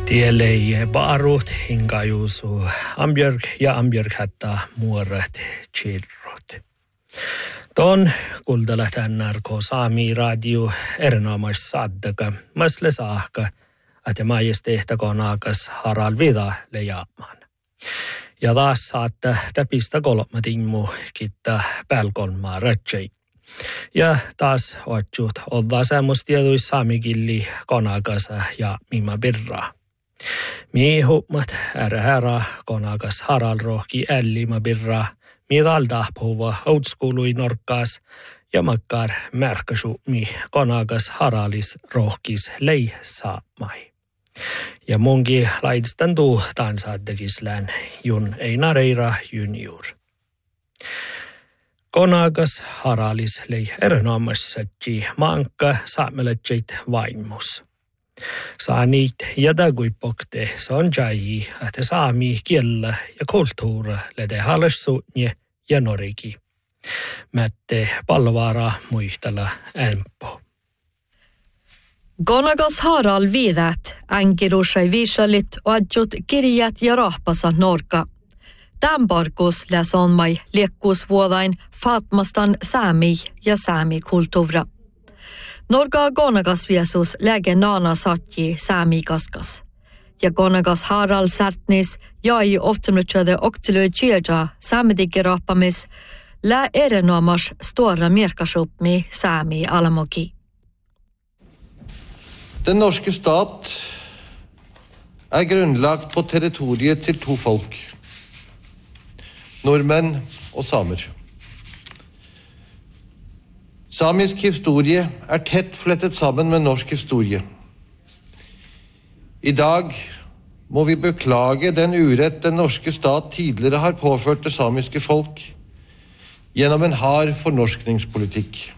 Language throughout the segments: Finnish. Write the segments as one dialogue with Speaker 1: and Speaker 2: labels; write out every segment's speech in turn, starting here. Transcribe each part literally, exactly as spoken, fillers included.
Speaker 1: Tielei baarut hinkajuusu ambjörg ja ambjörg hätta muorat chirrot. Ton kuuntele tänään ko Saami radio erinomaisesti saddaka masle saakka, että majesteehtakoon aakas Harald Vida lejaamaan. Ja taas saatte täpistä kolmatimmu kitta pälkolmaa ratsei. Ja taas otsut ollaan semmoista tieduissa saamikilli konakasa ja mimma birraa. Mii hupmat ära härra konakas Harald rohki ällima birraa, midalda puhuva outskuului norkkaas ja makkar märkäsu mi konakas Haraldis rohkis lei saamai. Ja munkin laitstan tuu tansaattekislään jun Einareira junior. Konakas Haraldis lei erinomaisesti mankka saameletseit vaimus. Saa niitä jadaguipokte, se on jai, että saami kiellä ja kulttuura lede halessuunje ja noriki. Mätte palvaara muistella ämpö.
Speaker 2: Konakas Harald Vidat änkirusai viisalit adjut kirjat ja rahpasa norka. Tämän parkus läson mai liekkuusvuodain fatmastan saami ja saami kulttuura. Norga konakas viesus läge nana satji saami kaskas. Ja konakas Harald Särtnis jäi oftamlutsade oktilöi tjeja saamedike rahpamis lä erinomas stora merkasupmi saami alamoki.
Speaker 3: Den norske stat er grunnlagt på territoriet til to folk, nordmenn og samer. Samisk historie er tett flettet sammen med norsk historie. I dag må vi beklage den urett den norske stat tidligere har påført det samiske folk gjennom en hard fornorskningspolitikk.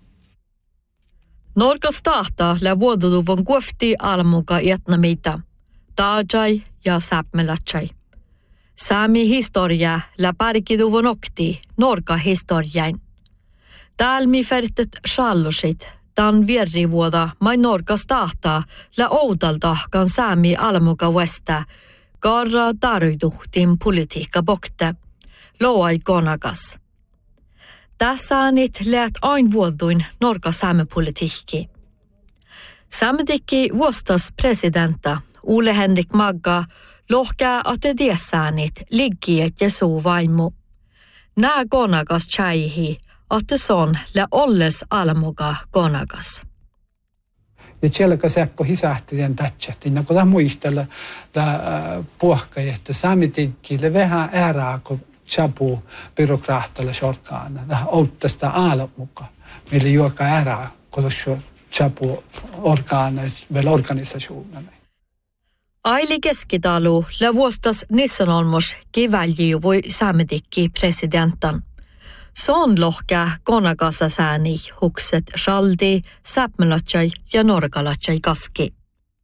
Speaker 2: Norga stata lä vuoduduvon kuofti almuka etnamita, taajai ja säpmelatsai. Saami historia lä parikiduvon okti Norga historiain. Tälmi färtet shallosit, dan vierrivuoda mai Norga stata lä oudaldahkan saami almuka westa, garra tarviduhtin politiikka bokte, loai konakas. Tässä nyt läht ain vuoduin Norga saamepolitiikki. Saamedikki vuostas presidenta Ole Henrik Magga lohkää, että tiessäänit liggiet ja suu vaimu. Nää konakas tjäihi, että son lä olles almuga konakas.
Speaker 4: Ja tjelka seppo hisähtien tätsät, innan kun muistella puhkai, että saamedikkille vähän ärää, kun chapu byrokraattilla sorkaana. Tähän outtasta aalamuka, millä juoka ärää, kun chapu orgaana, vel organisationerna.
Speaker 2: Aili keskitalu lä vuostas nissanolmos kivälji voi saamedikki presidentan. Son lohka konagasa sääni hukset shaldi, säpmelatsai ja norgalatsai kaski.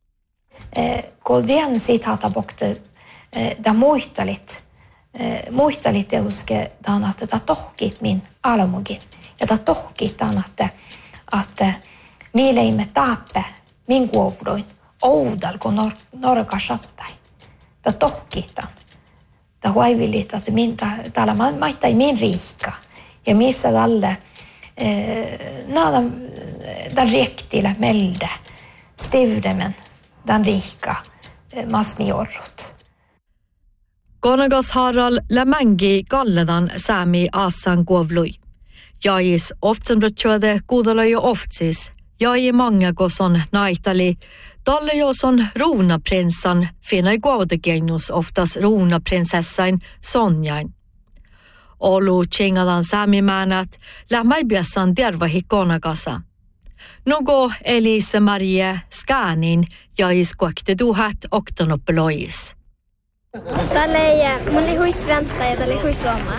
Speaker 5: Koldian sitaata bokte da muistelit, muistelit ja huske dan att det tohkit min almugin. Ja da tohkit dan att att mi leimme tappe min kuovdoin oudal kun nor, norga sattai. Da tohkit dan. Da huivilit att min täällä maittai min riikka. Ja missä tälle eh, nada den rektillä melde stivremen den rika eh, masmiorrot.
Speaker 2: Konakas Harald lämängi kalledan saami aasan kuovlui. Jais oftsenbrotjöde kuudaloi jo oftsis. Jai många goson naitali. Dalle joson ruunaprinssan finai kuovdegeinus oftas ruunaprinsessain Sonjain. Olu tjingadan saamimäänät lähmai biassan tervahi konagasa. Nogo Elise Marie Skanin jais kuakte duhat oktanoppelois.
Speaker 6: Tälle ei, mun ei huis vänta ja tälle huis oma.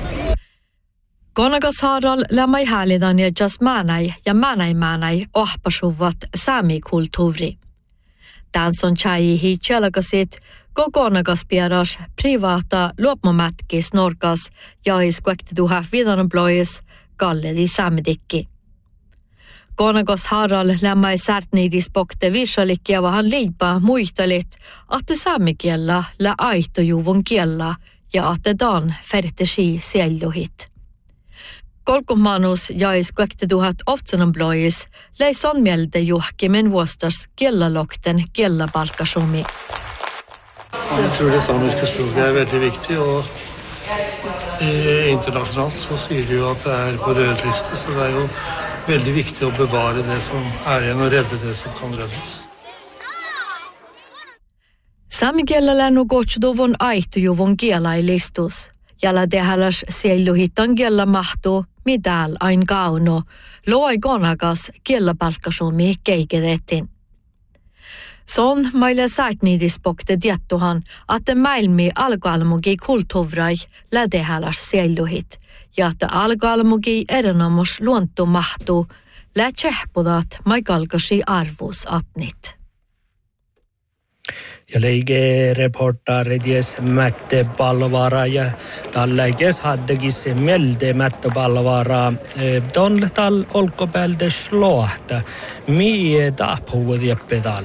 Speaker 2: Konakas Harald lämai hälidan ja jas määnäi ja määnäi määnäi ohpasuvat saamikulttuuri. Tän son tjäihi tjelakasit kokonakas pieras privata luopmomätkis norkas jais kuakte duhat vidanoplois kalleli saamedikki. Konagos Harald lämmäi särtniidis pokte visalikkiava hän liipaa muistelit, että saamikiellä lä aihtojuvun kiellä ja että dan fertesi sielluhit. Kolkumanus jäis kuektetuhat oftsanon blois, lei son mieltä juhkimen vuostas kiellalokten kiellapalkasumi.
Speaker 7: Jag tror det samiska språket är väldigt viktigt och internationellt så säger det ju att det är på röd lista, så det är ju väldigt viktigt att bevara det som är igen och rädda det som kan räddas.
Speaker 2: Saamikielellä lännu kotsuduvun aihtujuvun kielai listus. Jalla tehallas sielluhitan kiellä mahtuu, mitään ain kauno, loi konakas kiellapalkkasumi keiketettiin. Son maille saatniidispokte tiettuhan, että maailmi alkoalmugi kulttuurai lätehallas sielluhit, ja että alkoalmugi erinomus luontu mahtuu, lä tsehpudat maikalkasi arvus atnit.
Speaker 1: Ja leige reportari dies Mätte Palvara ja talleges haddegis melde Mätte Palvara don tal olkopälde slåhta mi tapuud jeppedal.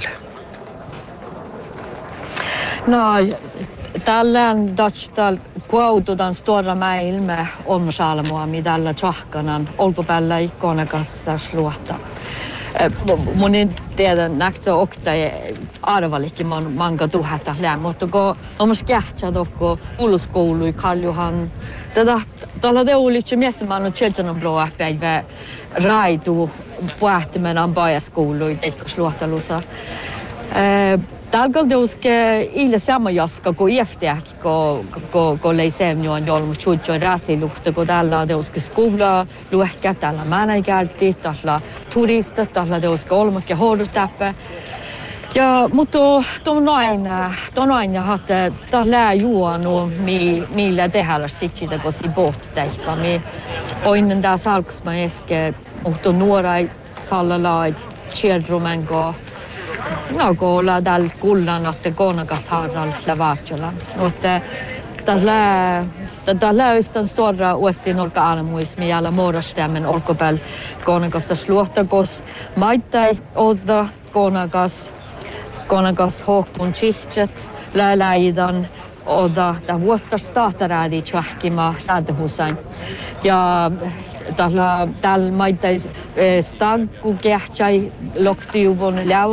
Speaker 8: No, tällä on datstal kuautudan stora maailma onsalmoa, mitä tjahkanan olkopäällä ikonakassa sluotta. Mun ei tiedä, näkö okta arvalikki manga tuhata lää, mutta kun on skähtsä tokko uluskoului kaljuhan. Tällä te olitse miessä mä oon tjeltsanon blåa päivä raitu puhtimen an bajaskoului, teikko sluottalussa. Täällä deuske ille sama jaska ko efteäk ko ko ko leisemjoon jolmu chutjo rasiluhta ko täällä deuske skola luehkä täällä managerti täällä turistat täällä deuske olmakke hortappe. Ja mutta to noin to noin ja hatte täällä juonu mi millä tehällä sittä ko si bot teikka mi oinen tää salksma eske mutta nuorai sallalai childrumengo. No, kun täällä kullan, että konakas Harald Lavatjolan. Mutta tällä tällä östän stora osin olka almuismi ja alla morastemmen olkopel konakasta sluottakos maittai odda konakas konakas Håkon Chihtset läläidan odda ta vuostas staataräädi tjahkima lädehusain. Ja tällä tällä maittai staggu kehtsai loktiuvon